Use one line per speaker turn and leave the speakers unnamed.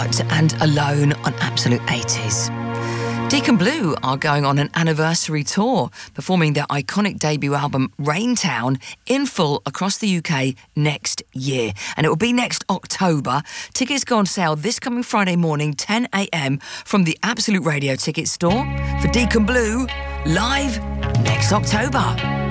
Heart and Alone on Absolute 80s. Deacon Blue are going on an anniversary tour, performing their iconic debut album Raintown in full across the UK next year. And it will be next October. Tickets go on sale this coming Friday morning, 10 a.m. from the Absolute Radio ticket store for Deacon Blue live next October.